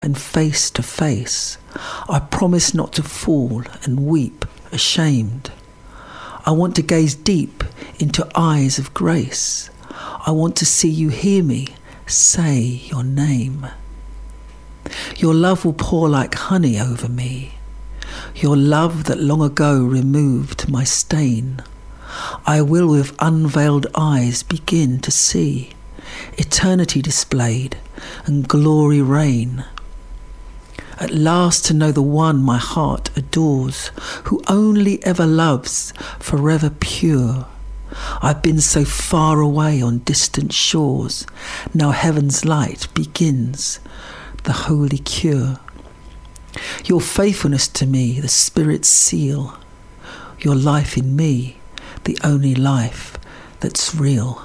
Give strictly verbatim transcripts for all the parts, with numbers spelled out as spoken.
and face to face. I promise not to fall and weep ashamed. I want to gaze deep into eyes of grace. I want to see you hear me say your name. Your love will pour like honey over me. Your love that long ago removed my stain. I will with unveiled eyes begin to see eternity displayed and glory reign. At last to know the one my heart adores, who only ever loves, forever pure. I've been so far away on distant shores, now heaven's light begins the holy cure. Your faithfulness to me, the Spirit's seal. Your life in me, the only life that's real.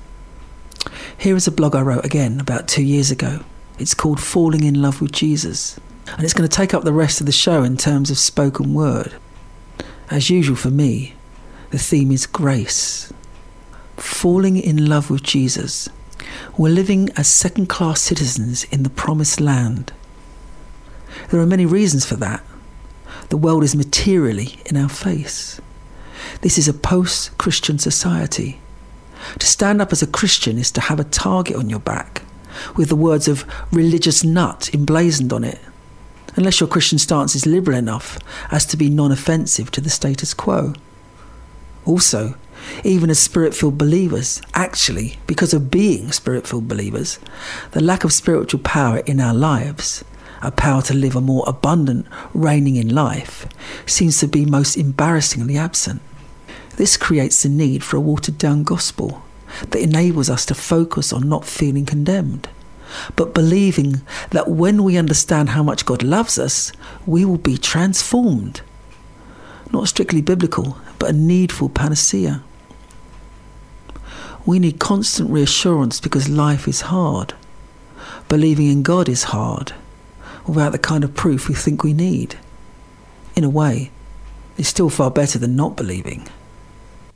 Here is a blog I wrote again about two years ago. It's called Falling in Love with Jesus. And it's going to take up the rest of the show in terms of spoken word. As usual for me, the theme is grace. Falling in love with Jesus. We're living as second-class citizens in the promised land. There are many reasons for that. The world is materially in our face. This is a post-Christian society. To stand up as a Christian is to have a target on your back with the words of religious nut emblazoned on it, unless your Christian stance is liberal enough as to be non-offensive to the status quo. Also, even as Spirit-filled believers, actually, because of being Spirit-filled believers, the lack of spiritual power in our lives, a power to live a more abundant, reigning in life, seems to be most embarrassingly absent. This creates the need for a watered-down gospel that enables us to focus on not feeling condemned, but believing that when we understand how much God loves us, we will be transformed. Not strictly biblical, but a needful panacea. We need constant reassurance because life is hard. Believing in God is hard, without the kind of proof we think we need. In a way, it's still far better than not believing.